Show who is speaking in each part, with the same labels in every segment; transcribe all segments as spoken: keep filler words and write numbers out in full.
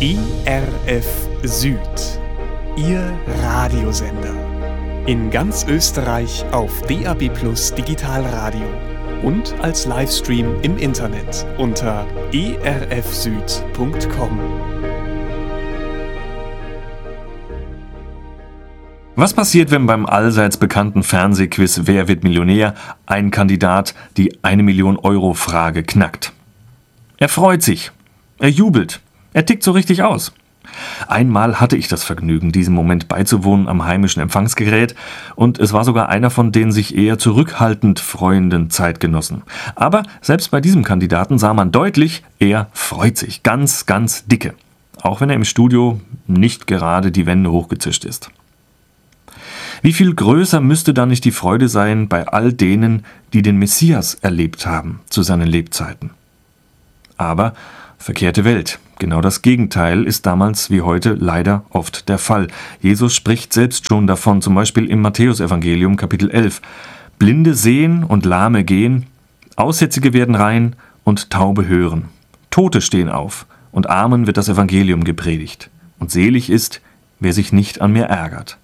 Speaker 1: E R F Süd, Ihr Radiosender. In ganz Österreich auf D A B Plus Digitalradio und als Livestream im Internet unter e r f süd punkt com.
Speaker 2: Was passiert, wenn beim allseits bekannten Fernsehquiz Wer wird Millionär ein Kandidat die eine Million Euro Frage knackt? Er freut sich, er jubelt, er tickt so richtig aus. Einmal hatte ich das Vergnügen, diesem Moment beizuwohnen am heimischen Empfangsgerät, und es war sogar einer von den sich eher zurückhaltend freuenden Zeitgenossen. Aber selbst bei diesem Kandidaten sah man deutlich, er freut sich, ganz, ganz dicke, auch wenn er im Studio nicht gerade die Wände hochgezischt ist. Wie viel größer müsste dann nicht die Freude sein bei all denen, die den Messias erlebt haben zu seinen Lebzeiten? Aber verkehrte Welt. Genau das Gegenteil ist damals wie heute leider oft der Fall. Jesus spricht selbst schon davon, zum Beispiel im Matthäusevangelium Kapitel elf. Blinde sehen und Lahme gehen, Aussätzige werden rein und Taube hören. Tote stehen auf und Armen wird das Evangelium gepredigt. Und selig ist, wer sich nicht an mir ärgert.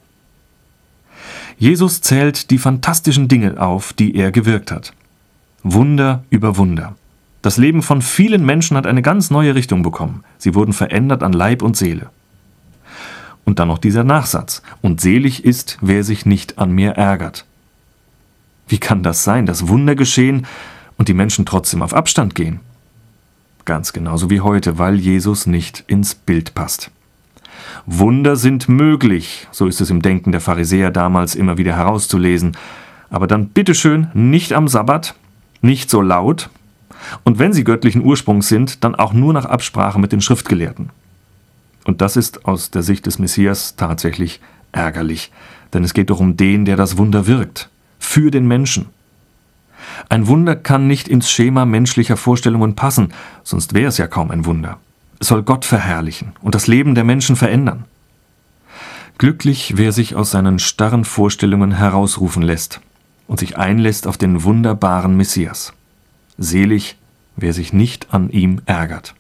Speaker 2: Jesus zählt die fantastischen Dinge auf, die er gewirkt hat. Wunder über Wunder. Das Leben von vielen Menschen hat eine ganz neue Richtung bekommen. Sie wurden verändert an Leib und Seele. Und dann noch dieser Nachsatz. Und selig ist, wer sich nicht an mir ärgert. Wie kann das sein, dass Wunder geschehen und die Menschen trotzdem auf Abstand gehen? Ganz genauso wie heute, weil Jesus nicht ins Bild passt. Wunder sind möglich, so ist es im Denken der Pharisäer damals immer wieder herauszulesen. Aber dann bitteschön nicht am Sabbat, nicht so laut und wenn sie göttlichen Ursprungs sind, dann auch nur nach Absprache mit den Schriftgelehrten. Und das ist aus der Sicht des Messias tatsächlich ärgerlich, denn es geht doch um den, der das Wunder wirkt, für den Menschen. Ein Wunder kann nicht ins Schema menschlicher Vorstellungen passen, sonst wäre es ja kaum ein Wunder. Es soll Gott verherrlichen und das Leben der Menschen verändern. Glücklich, wer sich aus seinen starren Vorstellungen herausrufen lässt und sich einlässt auf den wunderbaren Messias. Selig, wer sich nicht an ihm ärgert.